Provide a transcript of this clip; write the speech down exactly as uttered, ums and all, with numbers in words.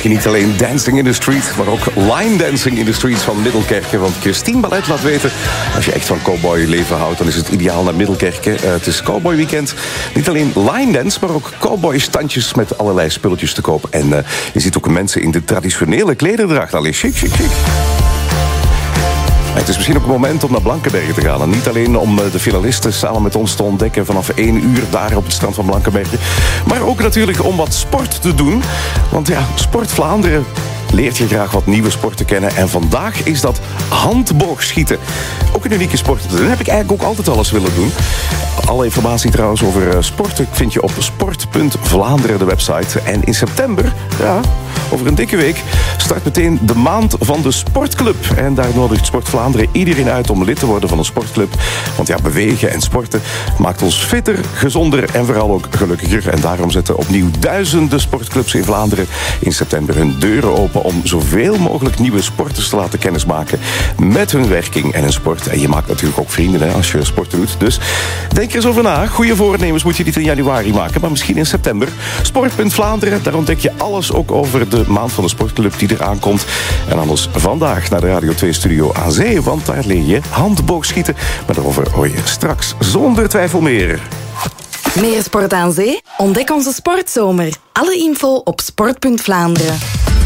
je niet alleen Dancing in the Street, maar ook Line Dancing in the Streets van Middelkerke. Want Christine Ballet laat weten, als je echt van cowboyleven houdt, dan is het ideaal naar Middelkerke. Uh, het is cowboy weekend. Niet alleen line dance, maar ook cowboy standjes met allerlei spulletjes te koop. En uh, je ziet ook mensen in de traditionele klederdracht. Allee, chic, chic, chic. Het is misschien ook het moment om naar Blankenbergen te gaan. En niet alleen om de finalisten samen met ons te ontdekken vanaf één uur daar op het strand van Blankenbergen. Maar ook natuurlijk om wat sport te doen. Want ja, Sport Vlaanderen leert je graag wat nieuwe sporten kennen. En vandaag is dat handboogschieten. Ook een unieke sport. Dat heb ik eigenlijk ook altijd al eens willen doen. Alle informatie trouwens over sporten vind je op sport punt vlaanderen, de website. En in september, ja, over een dikke week, start meteen de maand van de sportclub. En daar nodigt Sport Vlaanderen iedereen uit om lid te worden van een sportclub. Want ja, bewegen en sporten maakt ons fitter, gezonder en vooral ook gelukkiger. En daarom zetten opnieuw duizenden sportclubs in Vlaanderen in september hun deuren open om zoveel mogelijk nieuwe sporters te laten kennismaken met hun werking en hun sport. En je maakt natuurlijk ook vrienden hè, als je sporten doet. Dus denk er eens over na. Goede voornemens moet je niet in januari maken, maar misschien in september. Sport punt Vlaanderen, daar ontdek je alles ook over de maand van de sportclub die eraan komt. En anders vandaag naar de Radio twee Studio aan Zee, want daar leer je handboogschieten. Maar daarover hoor je straks zonder twijfel meer. Meer sport aan zee? Ontdek onze sportzomer. Alle info op sport punt Vlaanderen.